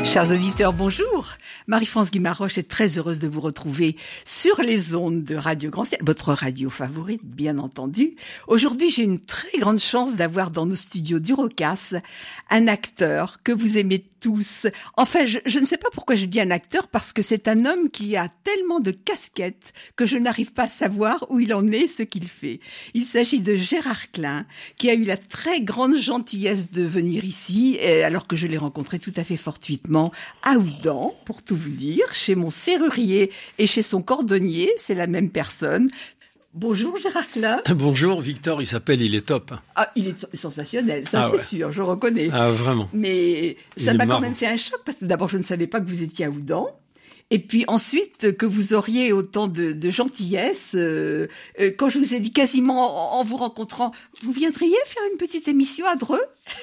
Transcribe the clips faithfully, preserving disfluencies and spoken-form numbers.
Chers auditeurs, bonjour. Marie-France Guimaroche est très heureuse de vous retrouver sur les ondes de Radio Grand Ciel, votre radio favorite, bien entendu. Aujourd'hui, j'ai une très grande chance d'avoir dans nos studios du Rocas un acteur que vous aimez tous. Enfin, je, je ne sais pas pourquoi je dis un acteur, parce que c'est un homme qui a tellement de casquettes que je n'arrive pas à savoir où il en est, ce qu'il fait. Il s'agit de Gérard Klein, qui a eu la très grande gentillesse de venir ici, alors que je l'ai rencontré tout à fait fortuitement à Oudan, pour tout vous dire, chez mon serrurier et chez son cordonnier, c'est la même personne. Bonjour Gérard Klein. Bonjour Victor, il s'appelle, il est top. Ah, il est sensationnel, ça ah c'est ouais. sûr, je reconnais. Ah vraiment. Mais ça il m'a quand même fait un choc, parce que d'abord je ne savais pas que vous étiez à Oudan. Et puis ensuite, que vous auriez autant de, de gentillesse. Euh, euh, quand je vous ai dit quasiment en, en vous rencontrant, vous viendriez faire une petite émission à Dreux?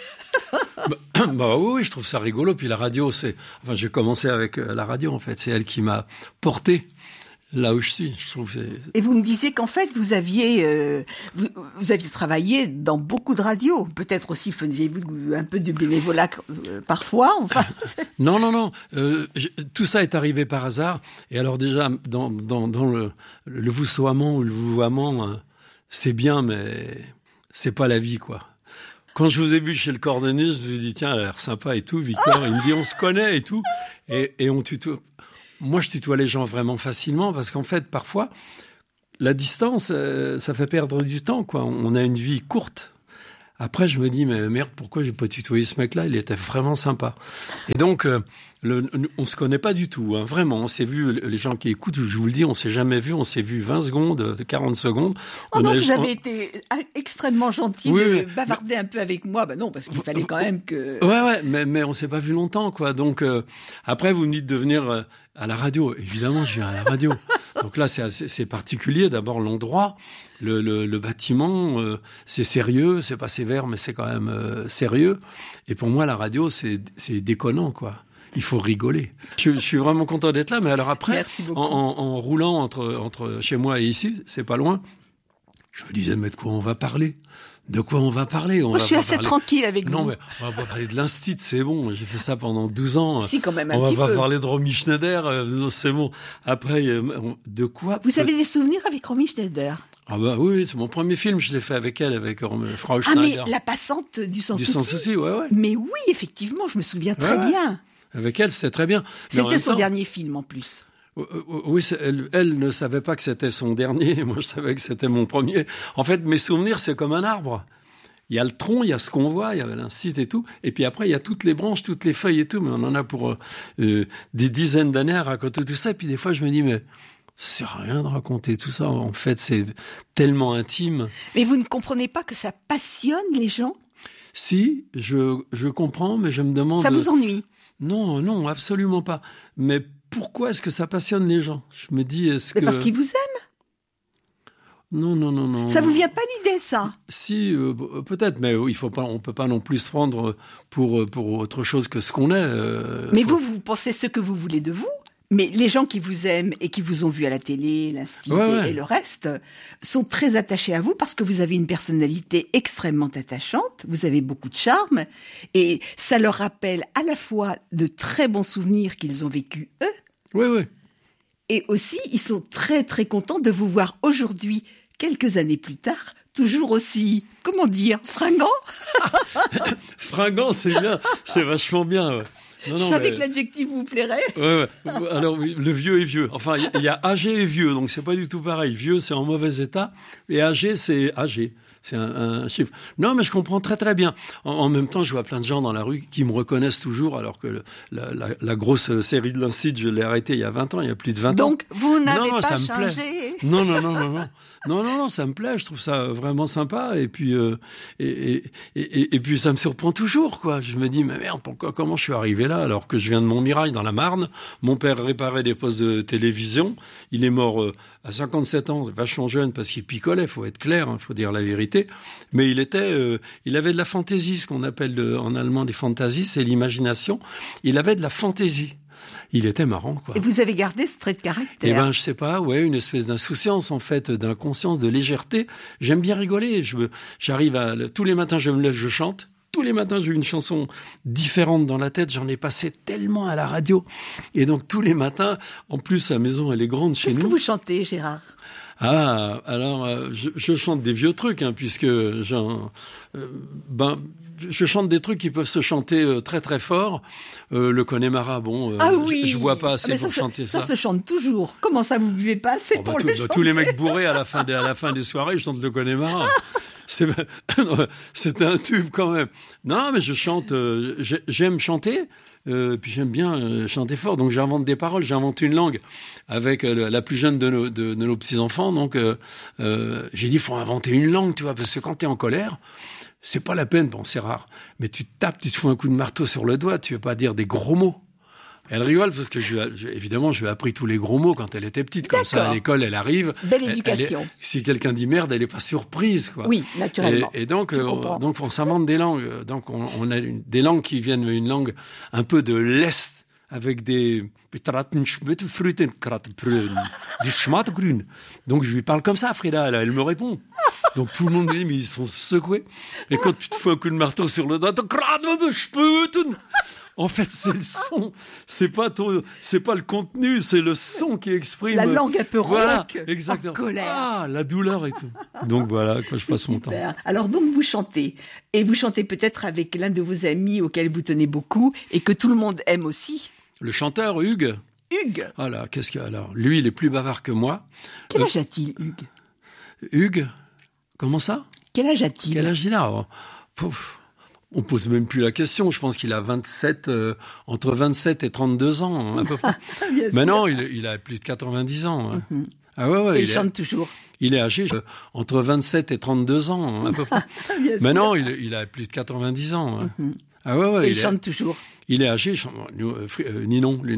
bah, bah oui, je trouve ça rigolo. Puis la radio, c'est... Enfin, j'ai commencé avec la radio, en fait. C'est elle qui m'a porté là où je suis. Je trouve que c'est... Et vous me disiez qu'en fait, vous aviez, euh, vous, vous aviez travaillé dans beaucoup de radios. Peut-être aussi faisiez-vous un peu de bénévolat euh, parfois. Enfin. non, non, non. Euh, je, tout ça est arrivé par hasard. Et alors déjà, dans, dans, dans le, le vouvoiement ou le vouvoiement, euh, c'est bien, mais c'est pas la vie, quoi. Quand je vous ai vu chez le cordonnier, je me suis dit, tiens, elle a l'air sympa et tout, Victor. Il me dit, on se connaît et tout. Et, et on tutoie. Moi, je tutoie les gens vraiment facilement parce qu'en fait, parfois, la distance, euh, ça fait perdre du temps, quoi. On a une vie courte. Après, je me dis, mais merde, pourquoi j'ai pas tutoyé ce mec-là? Il était vraiment sympa. Et donc, euh, le, on se connaît pas du tout, hein, vraiment. On s'est vu, les gens qui écoutent, je vous le dis, on s'est jamais vu. On s'est vu vingt secondes, quarante secondes. Oh on non, a, vous avez on... été extrêmement gentil oui, de mais... bavarder un peu avec moi. Ben non, parce qu'il fallait quand même que... Ouais, ouais, mais, mais on s'est pas vu longtemps, quoi. Donc, euh, après, vous me dites de venir euh, à la radio. Évidemment, je viens à la radio. Donc là, c'est, assez, c'est particulier. D'abord, l'endroit, le, le, le bâtiment, euh, c'est sérieux. C'est pas sévère, mais c'est quand même euh, sérieux. Et pour moi, la radio, c'est, c'est déconnant, quoi. Il faut rigoler. Je, je suis vraiment content d'être là. Mais alors après, en, en, en roulant entre, entre chez moi et ici, c'est pas loin, je me disais, mais de quoi on va parler? De quoi on va parler? on Moi, va je suis assez parler... tranquille avec non, vous. Non, mais on va pas parler de l'instit, c'est bon. J'ai fait ça pendant douze ans. Si, quand même un on petit va pas peu. parler de Romy Schneider, euh, c'est bon. Après, euh, de quoi? Vous avez des souvenirs avec Romy Schneider? Ah bah oui, c'est mon premier film, je l'ai fait avec elle, avec euh, Frau ah, Schneider. Ah mais La Passante du Sans du Souci. Sans Souci, ouais, ouais. Mais oui, effectivement, je me souviens très ouais, bien. Ouais. Avec elle, c'était très bien. C'était son temps, dernier film, en plus. Oui, elle, elle ne savait pas que c'était son dernier. Moi, je savais que c'était mon premier. En fait, mes souvenirs, c'est comme un arbre. Il y a le tronc, il y a ce qu'on voit, il y a l'incite et tout. Et puis après, il y a toutes les branches, toutes les feuilles et tout. Mais on en a pour euh, des dizaines d'années à raconter tout ça. Et puis des fois, je me dis, mais c'est rien de raconter tout ça. En fait, c'est tellement intime. Mais vous ne comprenez pas que ça passionne les gens? Si, je, je comprends, mais je me demande... Ça vous ennuie? Non, non, absolument pas. Mais pourquoi est-ce que ça passionne les gens? Je me dis, est-ce mais que... parce qu'ils vous aiment? Non, non, non, non. Ça vous vient pas l'idée, ça? Si, euh, peut-être, mais il faut pas, on peut pas non plus se prendre pour pour autre chose que ce qu'on est. Euh, mais faut... vous, vous pensez ce que vous voulez de vous. Mais les gens qui vous aiment et qui vous ont vu à la télé, l'Institut ouais, ouais. et le reste, sont très attachés à vous parce que vous avez une personnalité extrêmement attachante, vous avez beaucoup de charme, et ça leur rappelle à la fois de très bons souvenirs qu'ils ont vécus eux. Oui, oui. Et aussi, ils sont très très contents de vous voir aujourd'hui, quelques années plus tard, toujours aussi, comment dire, fringant. Fringant, c'est bien, c'est vachement bien. Ouais. Non, non, je savais mais... que l'adjectif vous plairait. Ouais, ouais. Alors, oui, le vieux est vieux. Enfin, il y, y a âgé et vieux, donc c'est pas du tout pareil. Vieux, c'est en mauvais état, et âgé, c'est âgé. C'est un, un chiffre. Non, mais je comprends très très bien. En, en même temps, je vois plein de gens dans la rue qui me reconnaissent toujours, alors que le, la, la, la grosse série de l'Incite, je l'ai arrêtée il y a vingt ans, il y a plus de vingt ans. Donc, vous n'avez non, non, pas ça changé. Me plaît. Non, non, non, non, non. Non, non, non, ça me plaît. Je trouve ça vraiment sympa. Et puis, euh, et, et, et, et puis, ça me surprend toujours, quoi. Je me dis, mais merde, pourquoi, comment je suis arrivé là, alors que je viens de Montmirail, dans la Marne. Mon père réparait des postes de télévision. Il est mort euh, à cinquante-sept ans, vachement jeune, parce qu'il picolait. Faut être clair, hein, faut dire la vérité. Mais il était, euh, il avait de la fantaisie, ce qu'on appelle de, en allemand des fantasies, c'est l'imagination. Il avait de la fantaisie. Il était marrant, quoi. Et vous avez gardé ce trait de caractère? Eh ben, je sais pas, ouais, une espèce d'insouciance, en fait, d'inconscience, de légèreté. J'aime bien rigoler. Je me, j'arrive à, tous les matins, je me lève, je chante. tous les matins, j'ai eu une chanson différente dans la tête. J'en ai passé tellement à la radio. Et donc, tous les matins, en plus, la maison, elle est grande chez nous. Qu'est-ce que vous chantez, Gérard ? Ah, alors, euh, je, je chante des vieux trucs, hein, puisque j'en, euh, ben, je chante des trucs qui peuvent se chanter euh, très très fort. Euh, le Connemara, bon, euh, ah oui. je, je bois pas assez ah pour ça, chanter ça. Ça se chante toujours. Comment ça, vous buvez pas assez oh, pour bah, le tout, chanter ? Tous les mecs bourrés à la fin des, à la fin des soirées, je chante le Connemara. C'est, c'est un tube quand même. Non, mais je chante, euh, j'aime chanter. Euh, puis j'aime bien euh, chanter fort, donc j'invente des paroles, j'invente une langue avec euh, la plus jeune de nos, de, de nos petits-enfants, donc euh, euh, j'ai dit, il faut inventer une langue, tu vois, parce que quand t'es en colère, c'est pas la peine, bon, c'est rare, mais tu te tapes, tu te fous un coup de marteau sur le doigt, tu veux pas dire des gros mots. Elle rigole parce que je, je, évidemment je lui ai appris tous les gros mots quand elle était petite. Comme ça à l'école elle arrive. Belle elle, éducation. Elle est, si quelqu'un dit merde, elle est pas surprise quoi. Oui, naturellement. Et, et donc euh, donc on s'invente des langues. Donc on, on a une, des langues qui viennent une langue un peu de l'est avec des donc je lui parle comme ça, Frida. Elle, elle me répond. Donc tout le monde me dit mais ils sont secoués. Et quand tu te fous un coup de marteau sur le doigt, en fait, c'est le son, c'est pas ton, c'est pas le contenu, c'est le son qui exprime. La langue un peu voilà, rauque, exactement. en colère. Ah, la douleur et tout. Donc voilà, quoi, je passe mon temps. Alors donc vous chantez, et vous chantez peut-être avec l'un de vos amis auquel vous tenez beaucoup et que tout le monde aime aussi. Le chanteur Hugues. Hugues. Voilà, qu'est-ce que alors lui, il est plus bavard que moi. Quel âge a-t-il, Hugues ? Hugues, comment ça ? Quel âge a-t-il ? Quel âge il a ? Oh, pouf. On pose même plus la question. Je pense qu'il a vingt-sept, euh, entre vingt-sept et trente-deux ans, hein, à peu près. Mais non, il, il a plus de quatre-vingt-dix ans. Hein. Mm-hmm. Ah ouais, ouais. Et il, il chante est, toujours. Il est âgé euh, entre vingt-sept et trente-deux ans, hein, à peu près. Mais non, il, il a plus de quatre-vingt-dix ans. Hein. Mm-hmm. Ah ouais, ouais. Et il, il est, chante toujours. Il est âgé. Euh, euh, Ninon, lui,